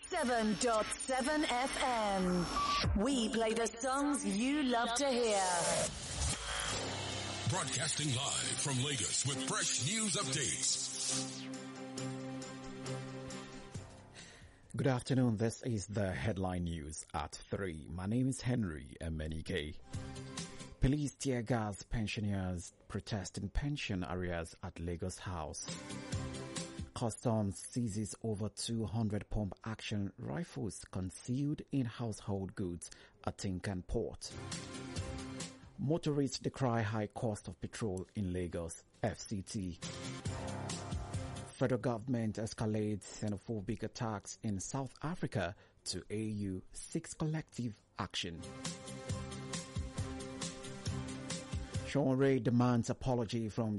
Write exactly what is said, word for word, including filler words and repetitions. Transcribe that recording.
seven point seven F M. We play the songs you love to hear. Broadcasting live from Lagos with fresh news updates. Good afternoon. This is the headline news at three. My name is Henry Emenike. Police tear gas pensioners protesting pension arrears at Lagos House. Customs seizes over two hundred pump-action rifles concealed in household goods at Tinkan Port. Motorists decry high cost of petrol in Lagos, F C T. Federal government escalates xenophobic attacks in South Africa to A U seeks collective action. Sean Ray demands apology from